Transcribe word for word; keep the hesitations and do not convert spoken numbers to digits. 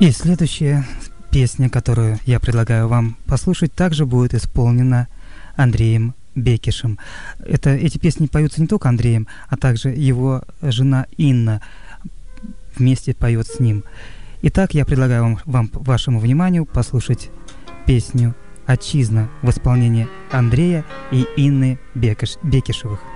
И следующая песня, которую я предлагаю вам послушать, также будет исполнена Андреем Бекишем. Это, эти песни поются не только Андреем, а также его жена Инна вместе поет с ним. Итак, я предлагаю вам, вам вашему вниманию послушать песню «Отчизна» в исполнении Андрея и Инны Бекиш, Бекишевых.